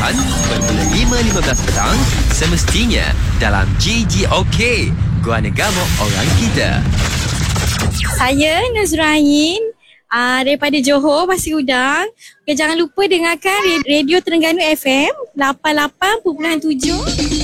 Pilihan bermula 5.15 petang semestinya dalam GGOK, Gua Negara Orang Kita. Saya Nazrain daripada Johor, Pasir Udang. Okay, jangan lupa dengarkan Radio Terengganu FM 88.7.